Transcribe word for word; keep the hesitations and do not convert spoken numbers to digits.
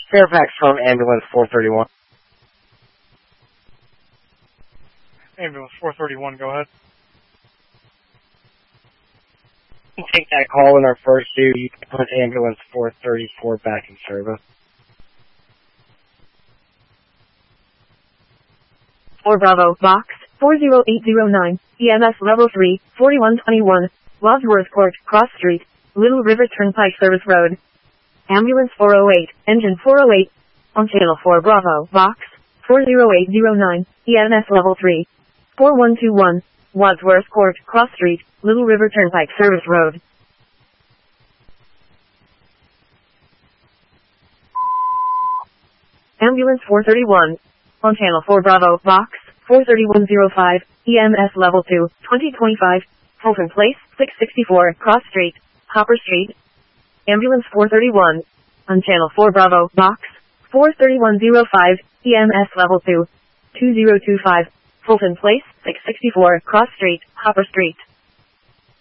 Fairfax from ambulance four thirty-one. Ambulance four thirty-one, go ahead. Take that call in our first due. You can put ambulance four thirty-four back in service. four Bravo, box, four zero eight zero nine, E M S level three, forty-one twenty-one, Wadsworth Court, Cross Street, Little River Turnpike Service Road. Ambulance four oh eight, engine four oh eight, on channel four Bravo, box, four zero eight zero nine, E M S level three, four one two one, Wadsworth Court, Cross Street, Little River Turnpike Service Road. Ambulance four thirty-one, on channel four Bravo, box, four three one zero five, E M S level two, twenty twenty-five, Fulton Place, six sixty-four, Cross Street, Hopper Street. Ambulance four thirty-one, on channel four Bravo, box, four three one zero five, E M S level two, two zero two five, Fulton Place, six sixty-four, Cross Street, Hopper Street.